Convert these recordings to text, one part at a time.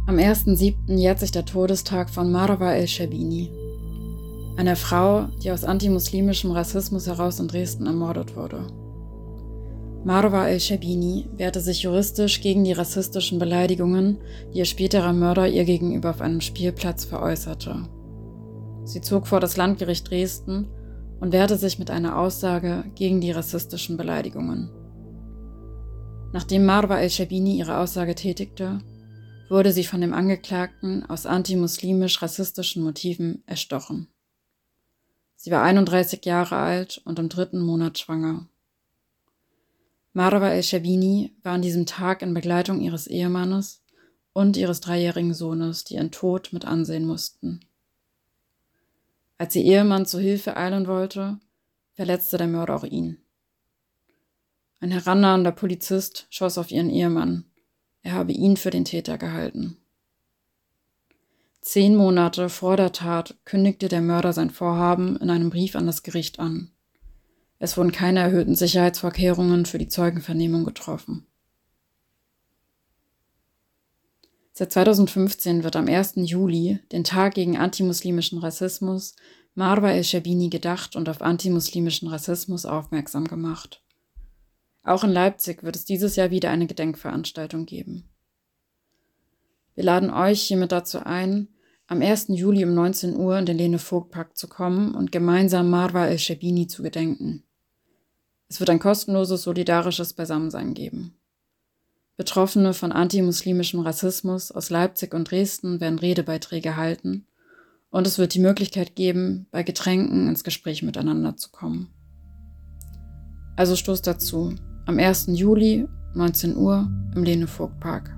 Am 1.7. jährt sich der Todestag von Marwa El-Sherbini, einer Frau, die aus antimuslimischem Rassismus heraus in Dresden ermordet wurde. Marwa El-Sherbini wehrte sich juristisch gegen die rassistischen Beleidigungen, die ihr späterer Mörder ihr gegenüber auf einem Spielplatz veräußerte. Sie zog vor das Landgericht Dresden und wehrte sich mit einer Aussage gegen die rassistischen Beleidigungen. Nachdem Marwa El-Sherbini ihre Aussage tätigte, wurde sie von dem Angeklagten aus antimuslimisch-rassistischen Motiven erstochen. Sie war 31 Jahre alt und im 3. Monat schwanger. Marwa El-Sherbini war an diesem Tag in Begleitung ihres Ehemannes und ihres 3-jährigen Sohnes, die ihren Tod mit ansehen mussten. Als ihr Ehemann zu Hilfe eilen wollte, verletzte der Mörder auch ihn. Ein herannahender Polizist schoss auf ihren Ehemann. Er habe ihn für den Täter gehalten. 10 Monate vor der Tat kündigte der Mörder sein Vorhaben in einem Brief an das Gericht an. Es wurden keine erhöhten Sicherheitsvorkehrungen für die Zeugenvernehmung getroffen. Seit 2015 wird am 1. Juli, den Tag gegen antimuslimischen Rassismus, Marwa El-Sherbini gedacht und auf antimuslimischen Rassismus aufmerksam gemacht. Auch in Leipzig wird es dieses Jahr wieder eine Gedenkveranstaltung geben. Wir laden euch hiermit dazu ein, am 1. Juli um 19 Uhr in den Lene-Vogt-Park zu kommen und gemeinsam Marwa El-Sherbini zu gedenken. Es wird ein kostenloses, solidarisches Beisammensein geben. Betroffene von antimuslimischem Rassismus aus Leipzig und Dresden werden Redebeiträge halten und es wird die Möglichkeit geben, bei Getränken ins Gespräch miteinander zu kommen. Also stoßt dazu, am 1. Juli, 19 Uhr, im Lene-Vogt-Park.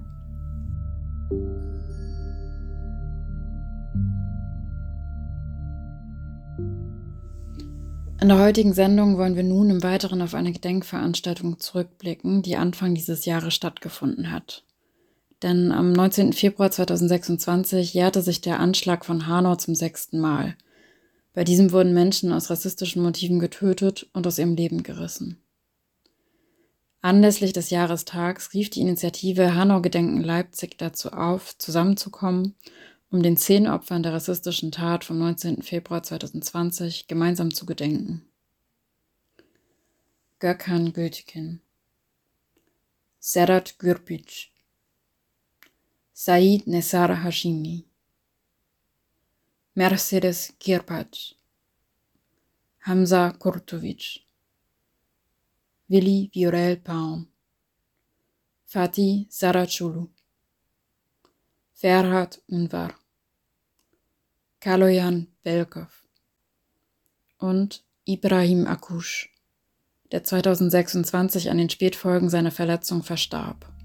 In der heutigen Sendung wollen wir nun im Weiteren auf eine Gedenkveranstaltung zurückblicken, die Anfang dieses Jahres stattgefunden hat. Denn am 19. Februar 2026 jährte sich der Anschlag von Hanau zum 6. Mal. Bei diesem wurden Menschen aus rassistischen Motiven getötet und aus ihrem Leben gerissen. Anlässlich des Jahrestags rief die Initiative Hanau Gedenken Leipzig dazu auf, zusammenzukommen, um den 10 Opfern der rassistischen Tat vom 19. Februar 2020 gemeinsam zu gedenken. Gökhan Gültekin, Serhat Gürpic, Said Nesar Hashimi, Mercedes Kirpac, Hamza Kurtovic, Willi Viorel Paun, Fatih Saraculu, Ferhat Unvar, Kaloyan Belkov und Ibrahim Akush, der 2026 an den Spätfolgen seiner Verletzung verstarb.